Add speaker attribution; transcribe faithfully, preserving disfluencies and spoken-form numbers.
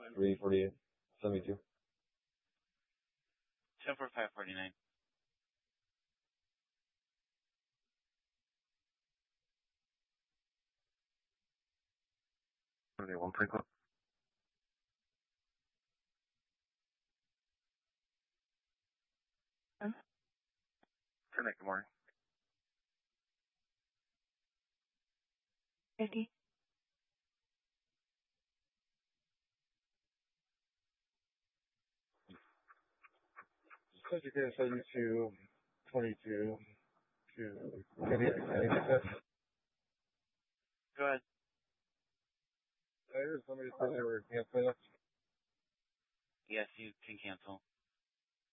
Speaker 1: three forty-eight, seventy-two.
Speaker 2: ten for five forty-nine.
Speaker 3: seventy-one, Franklin.
Speaker 4: Huh?
Speaker 3: ten eight, good morning.
Speaker 4: fifty.
Speaker 1: Subject is seventy-two, twenty-two, to fifty-eight.
Speaker 2: Go ahead.
Speaker 1: I heard somebody said they were canceling it.
Speaker 2: Yes, you can cancel.